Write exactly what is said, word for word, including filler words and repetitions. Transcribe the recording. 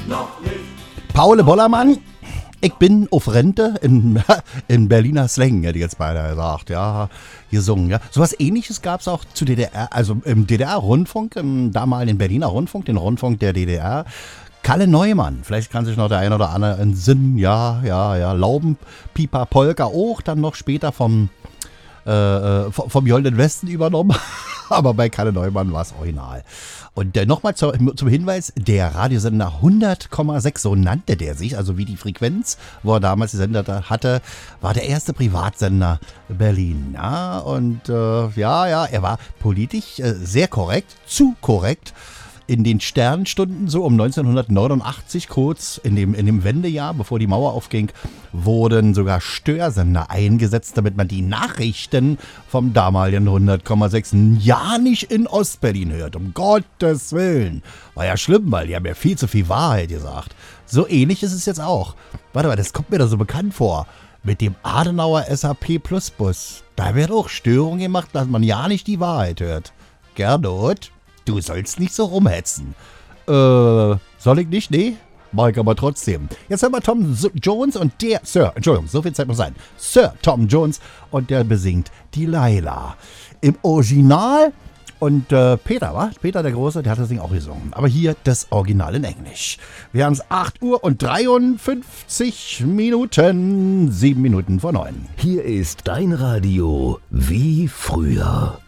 Paul Bollermann, ich bin auf Rente in, in Berliner Slang, hätte ich jetzt beinahe gesagt, ja, gesungen. Ja. So was Ähnliches gab es auch zu D D R, also im D D R-Rundfunk, im damaligen Berliner Rundfunk, den Rundfunk der D D R. Kalle Neumann, vielleicht kann sich noch der ein oder andere entsinnen, ja, ja, ja, Laubenpieper Polka auch, dann noch später vom, äh, vom Goldenen Westen übernommen, aber bei Kalle Neumann war es original. Und äh, nochmal zu, zum Hinweis, der Radiosender hundert Komma sechs, so nannte der sich, also wie die Frequenz, wo er damals gesendet hatte, war der erste Privatsender Berlin. Ja, und äh, ja, ja, er war politisch äh, sehr korrekt, zu korrekt. In den Sternstunden, so um neunzehnhundertneunundachtzig, kurz in dem, in dem Wendejahr, bevor die Mauer aufging, wurden sogar Störsender eingesetzt, damit man die Nachrichten vom damaligen hundert Komma sechs ja nicht in Ostberlin hört. Um Gottes Willen. War ja schlimm, weil die haben ja viel zu viel Wahrheit gesagt. So ähnlich ist es jetzt auch. Warte mal, das kommt mir da so bekannt vor. Mit dem Adenauer S A P Plus Bus. Da wird auch Störung gemacht, dass man ja nicht die Wahrheit hört. Gernot? Du sollst nicht so rumhetzen. Äh, soll ich nicht? Nee? Mach ich aber trotzdem. Jetzt hören wir Tom Jones und der... Sir, Entschuldigung, so viel Zeit muss sein. Sir Tom Jones und der besingt Delilah. Im Original und äh, Peter, wa? Peter der Große, der hat das Ding auch gesungen. Aber hier das Original in Englisch. Wir haben es acht Uhr und dreiundfünfzig Minuten, sieben Minuten vor neun. Hier ist dein Radio wie früher.